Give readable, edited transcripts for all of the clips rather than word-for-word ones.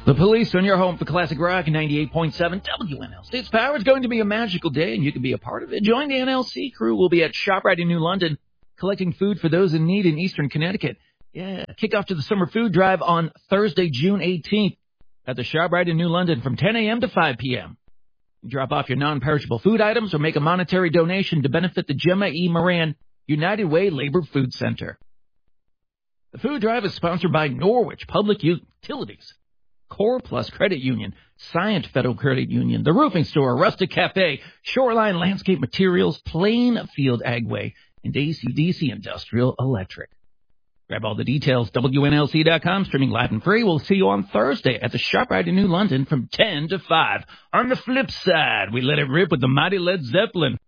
The police on your home for Classic Rock 98.7 WNLC. It's power. It's going to be a magical day, and you can be a part of it. Join the NLC crew. We'll be at ShopRite in New London, collecting food for those in need in Eastern Connecticut. Yeah, kick off to the summer food drive on Thursday, June 18th at the ShopRite in New London from 10 a.m. to 5 p.m. Drop off your non-perishable food items or make a monetary donation to benefit the Gemma E. Moran United Way Labor Food Center. The food drive is sponsored by Norwich Public Utilities, Core Plus Credit Union, Scient Federal Credit Union, The Roofing Store, Rustic Cafe, Shoreline Landscape Materials, Plainfield Agway, and AC/DC Industrial Electric. Grab all the details, WNLC.com, streaming live and free. We'll see you on Thursday at the ShopRite in New London from 10 to 5. On the flip side, we let it rip with the mighty Led Zeppelin.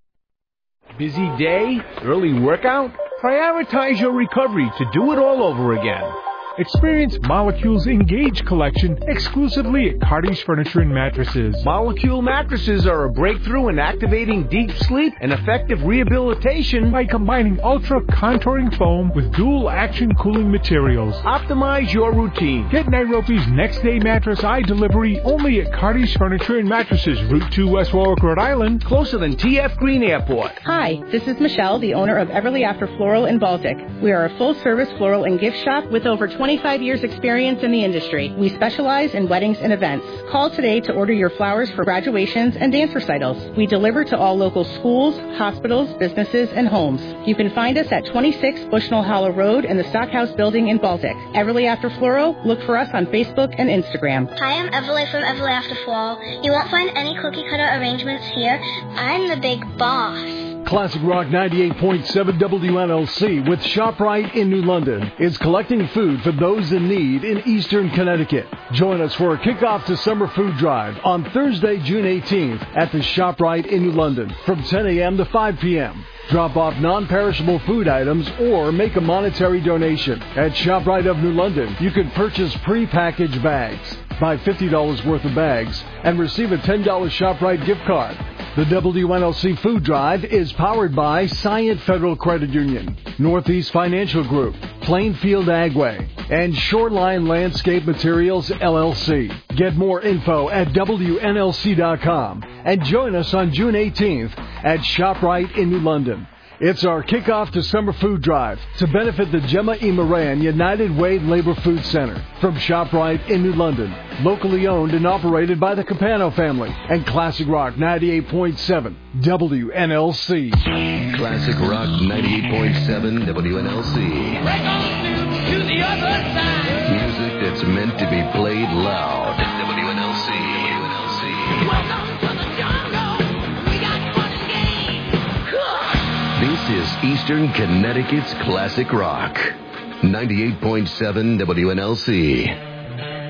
Busy day? Early workout? Prioritize your recovery to do it all over again. Experience Molecule's Engage collection exclusively at Cardi's Furniture and Mattresses. Molecule mattresses are a breakthrough in activating deep sleep and effective rehabilitation by combining ultra-contouring foam with dual-action cooling materials. Optimize your routine. Get Nairobi's next-day mattress eye delivery only at Cardi's Furniture and Mattresses, Route 2, West Warwick, Rhode Island. Closer than TF Green Airport. Hi, this is Michelle, the owner of Everly After Floral in Baltic. We are a full-service floral and gift shop with over 25 years experience in the industry. We specialize in weddings and events. Call today to order your flowers for graduations and dance recitals. We deliver to all local schools, hospitals, businesses, and homes. You can find us at 26 Bushnell Hollow Road in the Stockhouse Building in Baltic. Everly After Floral, look for us on Facebook and Instagram. Hi, I'm Everly from Everly After Floral. You won't find any cookie cutter arrangements here. I'm the big boss. Classic Rock 98.7 WNLC with ShopRite in New London is collecting food for those in need in Eastern Connecticut. Join us for a kickoff to summer food drive on Thursday, June 18th at the ShopRite in New London from 10 a.m. to 5 p.m. Drop off non-perishable food items or make a monetary donation. At ShopRite of New London, you can purchase pre-packaged bags. Buy $50 worth of bags and receive a $10 ShopRite gift card. The WNLC Food Drive is powered by Scient Federal Credit Union, Northeast Financial Group, Plainfield Agway, and Shoreline Landscape Materials, LLC. Get more info at WNLC.com and join us on June 18th at ShopRite in New London. It's our kickoff to summer food drive to benefit the Gemma E. Moran United Way Labor Food Center from ShopRite in New London. Locally owned and operated by the Capano family and Classic Rock 98.7 WNLC. Classic Rock 98.7 WNLC. Break on to the other side. Music that's meant to be played loud. WNLC. Welcome to the jungle. We got fun and games. This is Eastern Connecticut's Classic Rock 98.7 WNLC.